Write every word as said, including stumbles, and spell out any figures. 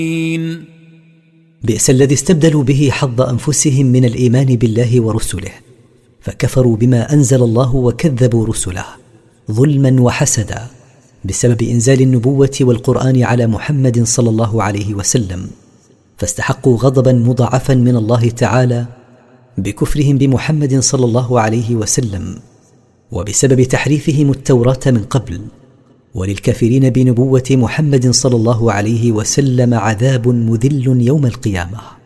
بئس الذي استبدلوا به حظ أنفسهم من الإيمان بالله ورسله، فكفروا بما أنزل الله وكذبوا رسله ظلما وحسدا بسبب إنزال النبوة والقرآن على محمد صلى الله عليه وسلم، فاستحقوا غضبا مضاعفا من الله تعالى بكفرهم بمحمد صلى الله عليه وسلم وبسبب تحريفهم التوراة من قبل. وللكافرين بنبوة محمد صلى الله عليه وسلم عذاب مذل يوم القيامة.